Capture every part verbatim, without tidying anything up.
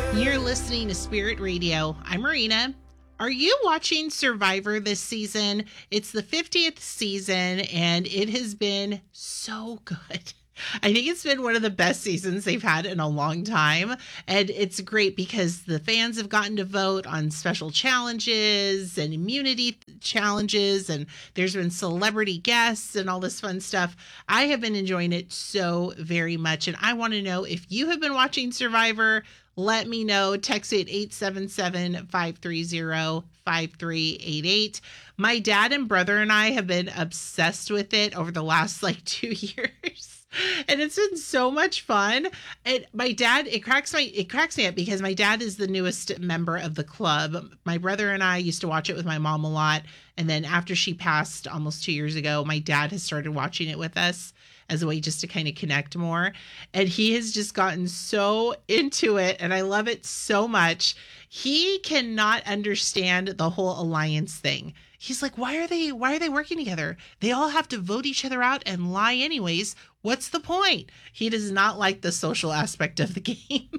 You're listening to Spirit Radio. I'm Marina. Are you watching Survivor this season? It's the fiftieth season, and it has been so good. I think it's been one of the best seasons they've had in a long time. And it's great because the fans have gotten to vote on special challenges and immunity challenges. And there's been celebrity guests and all this fun stuff. I have been enjoying it so very much. And I want to know if you have been watching Survivor. Let me know. Text it eight seven seven, five three zero, five three eight eight. My dad and brother and I have been obsessed with it over the last like two years. And it's been so much fun. And my dad, it cracks my it cracks me up because my dad is the newest member of the club. My brother and I used to watch it with my mom a lot. And then after she passed almost two years ago, my dad has started watching it with us as a way just to kind of connect more. And he has just gotten so into it. And I love it so much. He cannot understand the whole alliance thing. He's like, why are they, why are they working together? They all have to vote each other out and lie anyways. What's the point? He does not like the social aspect of the game.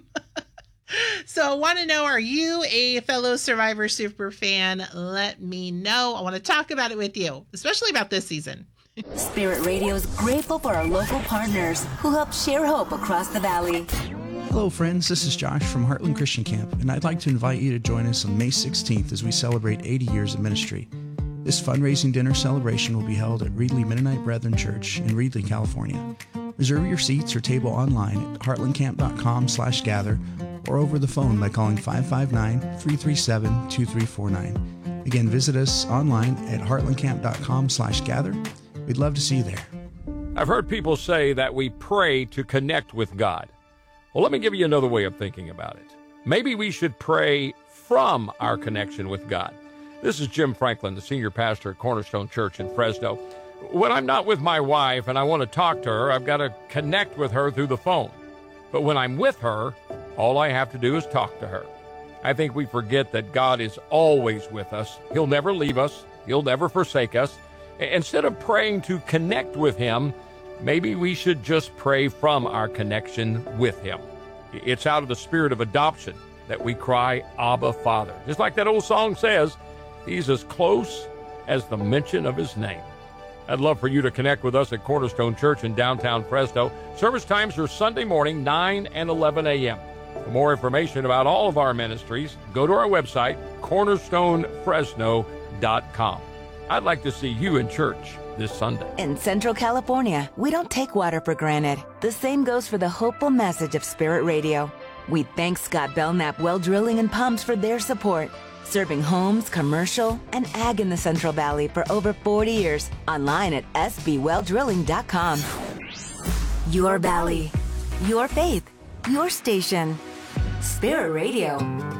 So I want to know, are you a fellow Survivor super fan? Let me know. I want to talk about it with you, especially about this season. Spirit Radio is grateful for our local partners who help share hope across the valley. Hello, friends. This is Josh from Heartland Christian Camp, and I'd like to invite you to join us on May sixteenth as we celebrate eighty years of ministry. This fundraising dinner celebration will be held at Reedley Mennonite Brethren Church in Reedley, California. Reserve your seats or table online at heartlandcamp.com slash gather or over the phone by calling five five nine, three three seven, two three four nine. Again, visit us online at heartlandcamp.com slash gather. We'd love to see you there. I've heard people say that we pray to connect with God. Well, let me give you another way of thinking about it. Maybe we should pray from our connection with God. This is Jim Franklin, the senior pastor at Cornerstone Church in Fresno. When I'm not with my wife and I want to talk to her, I've got to connect with her through the phone. But when I'm with her, all I have to do is talk to her. I think we forget that God is always with us. He'll never leave us. He'll never forsake us. Instead of praying to connect with Him, maybe we should just pray from our connection with Him. It's out of the spirit of adoption that we cry, Abba, Father. Just like that old song says, He's as close as the mention of His name. I'd love for you to connect with us at Cornerstone Church in downtown Fresno. Service times are Sunday morning, nine and eleven a.m. For more information about all of our ministries, go to our website, cornerstone fresno dot com. I'd like to see you in church this Sunday. In Central California, we don't take water for granted. The same goes for the hopeful message of Spirit Radio. We thank Scott Belknap Well Drilling and Pumps for their support, serving homes, commercial, and ag in the Central Valley for over forty years. Online at s b well drilling dot com. Your valley, your faith, your station. Spirit Radio.